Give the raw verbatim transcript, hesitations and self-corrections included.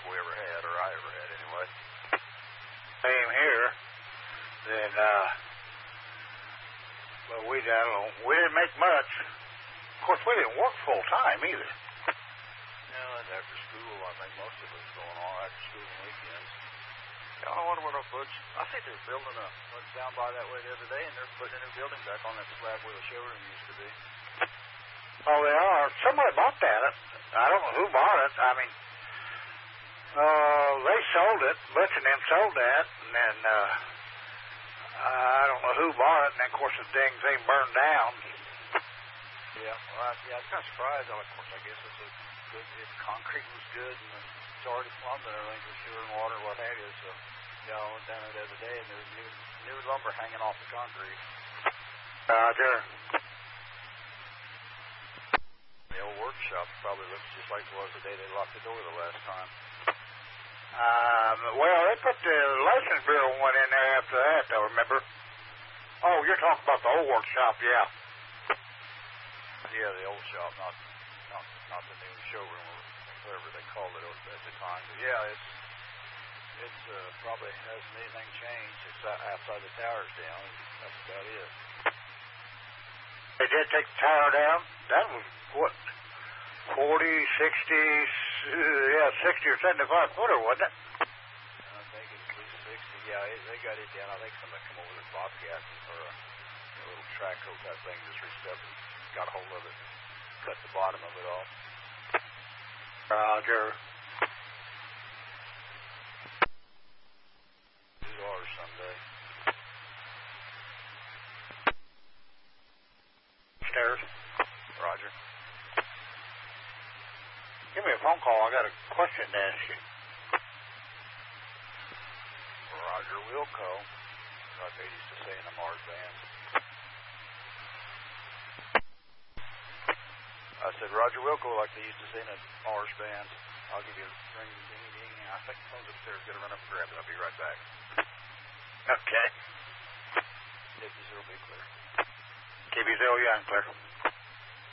we ever had, or I ever had anyway. Same here. Then, uh, well, we, I don't know, we didn't make much. Of course, we didn't work full time either. Yeah, and after school, I think most of it was going on after school and weekends. Yeah, I wonder what our books. I think they're building a, went down by that way the other day, and they're putting a new building back on that slab where the showroom used to be. Oh, they are. Somebody bought that. I don't know who bought it. I mean, uh, they sold it. Butch and them sold that, and then, uh, I don't know who bought it, and then, of course, the dang thing burned down. Yeah, well, I, yeah, I was kind of surprised. Of course, I guess it's a good, if concrete was good, and it's already plumbed and everything for sewer and water, what have you, so, yeah, I went down there the other day, and there was new, new lumber hanging off the concrete. Roger. The old workshop probably looks just like it was the day they locked the door the last time. Um, well, they put the license bureau one in there after that, though, remember? Oh, you're talking about the old workshop, yeah. Yeah, the old shop, not not not the new showroom or whatever they called it at the time. But yeah, it's it's uh, probably hasn't anything changed. It's outside the towers down. That's about it. They did take the tower down? That was, what, forty, sixty, uh, yeah, sixty or seventy-five footer, wasn't it? I think it's at least sixty. Yeah, it, they got it down. I think somebody come over with Bobcats or a, a little track hoe type thing, just reached up and got a hold of it and cut the bottom of it off. Roger. Two dollars someday. Stairs. Roger. Give me a phone call. I got a question to ask you. Roger Wilco, like they used to say in the Mars band. I said, Roger Wilco, like they used to say in the Mars band. I'll give you a ring, ding, ding. I think the phone's upstairs. Got to run up and grab it. I'll be right back. Okay. K B zero, be clear. K B zero, yeah, I'm clear.